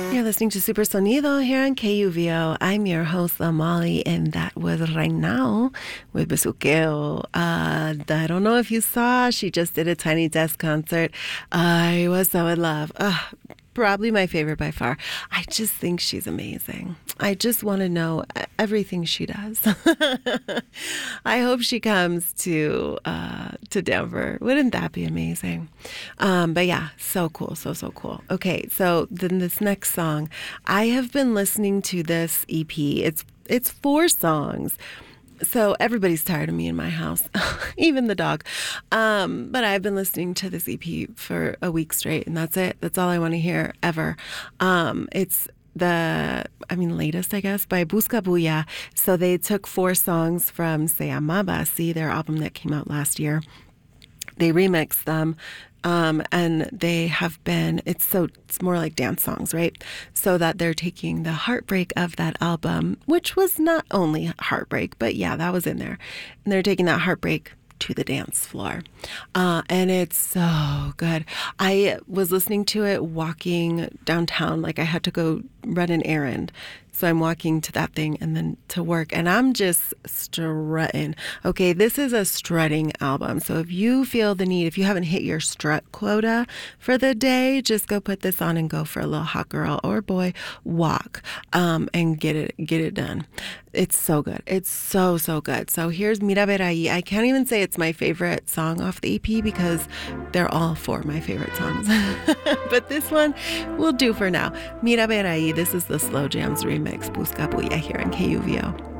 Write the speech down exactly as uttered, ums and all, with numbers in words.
You're listening to Super Sonido here on K U V O. I'm your host, Molly, and that was Right Now with Besuqueo. Uh, I don't know if you saw, she just did a Tiny Desk concert. I was so in love. Uh, probably my favorite by far. I just think she's amazing. I just want to know everything she does. I hope she comes to uh, to Denver. Wouldn't that be amazing? Um, but yeah, so cool, so, so cool. Okay, so then this next song, I have been listening to this E P. It's it's four songs. So everybody's tired of me in my house, even the dog. Um, but I've been listening to this E P for a week straight, and that's it. That's all I want to hear ever. Um, it's the, I mean, latest, I guess, by Buscabulla. So they took four songs from Se Llamaba Así, their album that came out last year. They remixed them, um, and they have been, it's so, it's more like dance songs, right? So that they're taking the heartbreak of that album, which was not only heartbreak, but yeah, that was in there. And they're taking that heartbreak to the dance floor. Uh, and it's so good. I was listening to it walking downtown, like I had to go run an errand. So I'm walking to that thing and then to work, and I'm just strutting. Okay, this is a strutting album. So if you feel the need, if you haven't hit your strut quota for the day, just go put this on and go for a little hot girl or boy walk, um, and get it get it done. It's so good. It's so, so good. So here's Mira Ver Ahí. I can't even say it's my favorite song off the E P because they're all four my favorite songs. But this one will do for now. Mira Ver Ahí. This is the Slow Jams remix. Buscabulla here on K U V O.